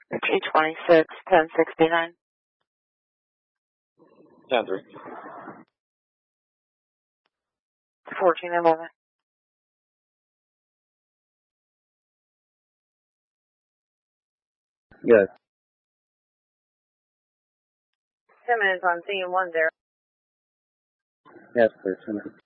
G26, 1069. 10-3. 1411. Yes. 10 minutes on CM10. Yes, please.